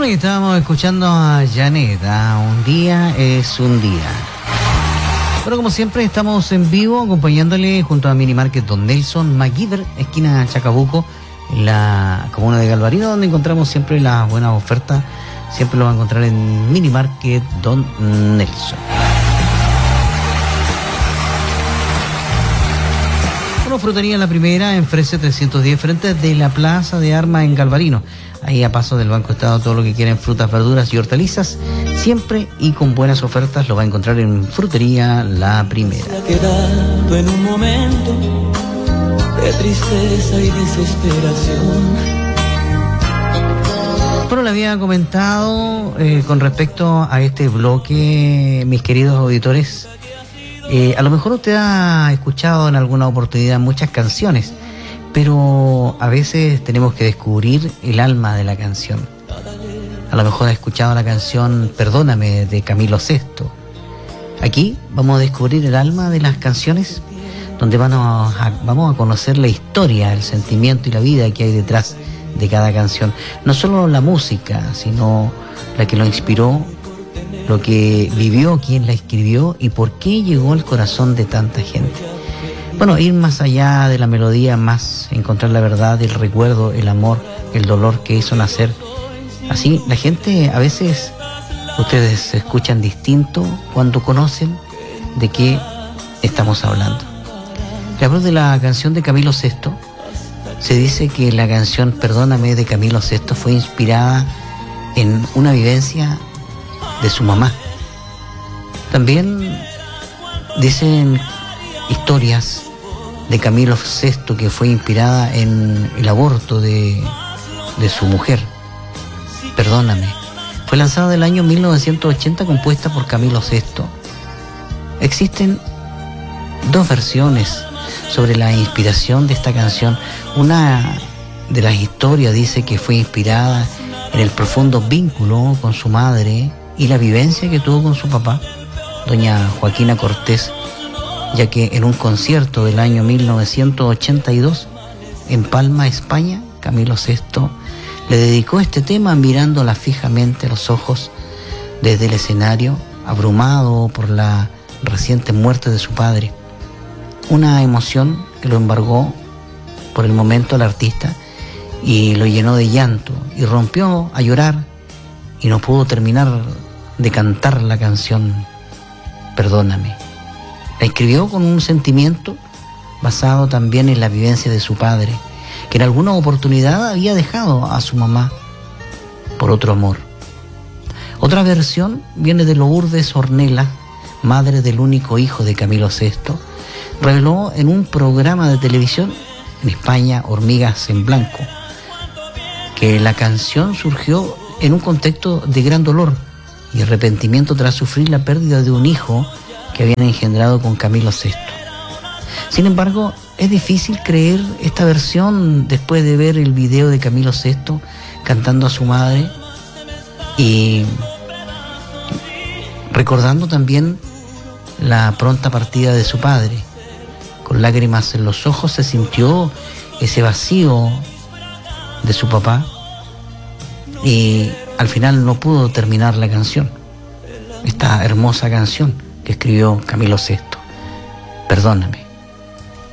Bueno, y estábamos escuchando a Janet, Un día es un día. Bueno, como siempre, estamos en vivo acompañándole junto a Mini Market Don Nelson MacGyver, esquina Chacabuco, en la comuna de Galvarino, donde encontramos siempre las buenas ofertas. Siempre lo va a encontrar en Mini Market Don Nelson. Bueno, Frutería La Primera en Frese 310, frente de la Plaza de Armas en Galvarino. Ahí a paso del Banco Estado, todo lo que quieran, frutas, verduras y hortalizas, siempre y con buenas ofertas, lo va a encontrar en Frutería La Primera. Quedado en un momento de tristeza y desesperación. Bueno, le había comentado con respecto a este bloque, mis queridos auditores, a lo mejor usted ha escuchado en alguna oportunidad muchas canciones, pero a veces tenemos que descubrir el alma de la canción. A lo mejor ha escuchado la canción Perdóname de Camilo VI. Aquí vamos a descubrir el alma de las canciones, donde vamos a conocer la historia, el sentimiento y la vida que hay detrás de cada canción. No solo la música, sino la que lo inspiró, lo que vivió, quién la escribió y por qué llegó al corazón de tanta gente. Bueno, ir más allá de la melodía, más encontrar la verdad, el recuerdo, el amor, el dolor que hizo nacer. Así, la gente a veces, ustedes se escuchan distinto cuando conocen de qué estamos hablando. Le hablo de la canción de Camilo VI. Se dice que la canción Perdóname de Camilo VI fue inspirada en una vivencia de su mamá. También dicen historias de Camilo VI que fue inspirada en el aborto de su mujer. Perdóname. Fue lanzada en el año 1980, compuesta por Camilo VI. Existen dos versiones sobre la inspiración de esta canción. Una de las historias dice que fue inspirada en el profundo vínculo con su madre y la vivencia que tuvo con su papá, doña Joaquina Cortés, ya que en un concierto del año 1982 en Palma, España, Camilo VI le dedicó este tema mirándola fijamente a los ojos desde el escenario, abrumado por la reciente muerte de su padre. Una emoción que lo embargó por el momento al artista y lo llenó de llanto y rompió a llorar y no pudo terminar de cantar la canción Perdóname. La escribió con un sentimiento basado también en la vivencia de su padre, que en alguna oportunidad había dejado a su mamá por otro amor. Otra versión viene de Lourdes Ornella, madre del único hijo de Camilo VI. Reveló en un programa de televisión en España, Hormigas en Blanco, que la canción surgió en un contexto de gran dolor y arrepentimiento tras sufrir la pérdida de un hijo que habían engendrado con Camilo VI. Sin embargo, es difícil creer esta versión después de ver el video de Camilo VI cantando a su madre y recordando también la pronta partida de su padre. Con lágrimas en los ojos se sintió ese vacío de su papá y al final no pudo terminar la canción, esta hermosa canción que escribió Camilo VI, Perdóname.